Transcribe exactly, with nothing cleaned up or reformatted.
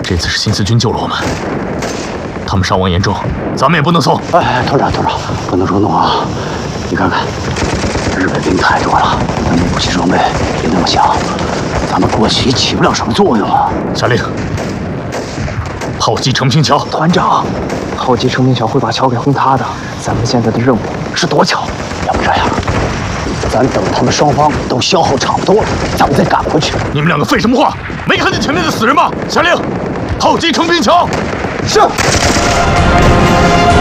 这次是新四军救了我们，他们伤亡严重，咱们也不能松。 哎，团长，团长，不能冲动啊！你看看，日本兵太多了，咱们武器装备也那么小，咱们过去起不了什么作用啊！ 下令，炮击成平桥。 团长，炮击成平桥会把桥给轰塌的。咱们现在的任务是夺桥。 要不这样，咱等他们双方都消耗差不多了，咱们再赶过去。 你们两个废什么话？没看见前面的死人吗？下令，炮击成平桥。 是。